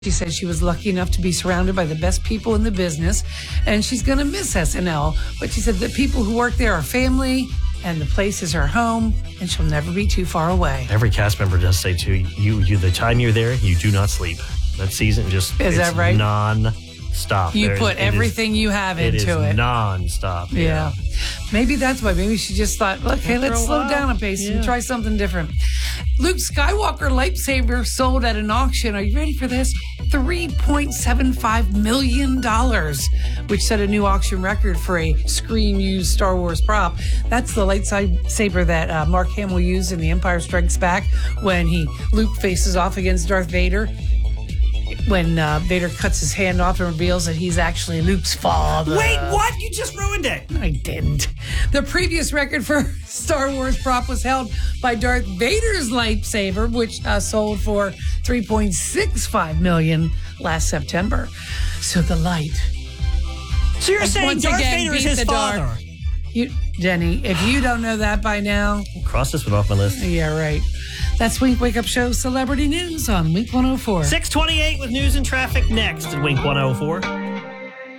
She said she was lucky enough to be surrounded by the best people in the business, and she's going to miss SNL. But she said the people who work there are family, and the place is her home, and she'll never be too far away. Every cast member does say, too, you the time you're there, you do not sleep. That season just is that right? Non-stop. You put everything you have into it. It is non-stop. Yeah. Maybe that's why. Maybe she just thought, okay, let's slow down a pace and try something different. Luke Skywalker lightsaber sold at an auction. Are you ready for this? $3.75 million, which set a new auction record for a screen-used Star Wars prop. That's the lightsaber that Mark Hamill used in The Empire Strikes Back when Luke faces off against Darth Vader. When Vader cuts his hand off and reveals that he's actually Luke's father. Wait, what? You just ruined it. I didn't. The previous record for Star Wars prop was held by Darth Vader's lightsaber, which sold for $3.65 million last September. So the light. So you're saying Darth Vader is his father? Jenny, if you don't know that by now... Cross this one off my list. Yeah, right. That's Wink Wake Up Show Celebrity News on Wink 104. 6:28 with news and traffic next at Wink 104.